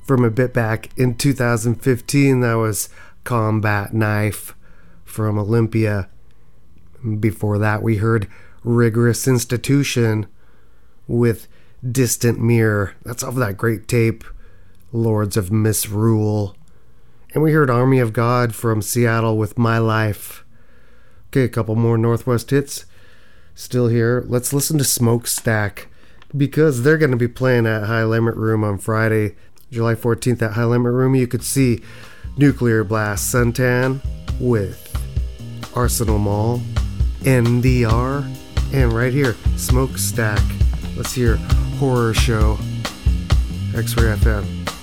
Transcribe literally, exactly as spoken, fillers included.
from a bit back in two thousand fifteen. That was Combat Knife from Olympia. Before that, we heard Rigorous Institution with Distant Mirror. That's off of that great tape, Lords of Misrule. And we heard Army of God from Seattle with My Life. Okay, a couple more Northwest hits still here. Let's listen to Smokestack, because they're going to be playing at High Limit Room on Friday, July fourteenth at High Limit Room. You could see Nuclear Blast Suntan with Arsenal Mall, N D R, and right here, Smokestack. Let's hear Horror Show, X-Ray F M.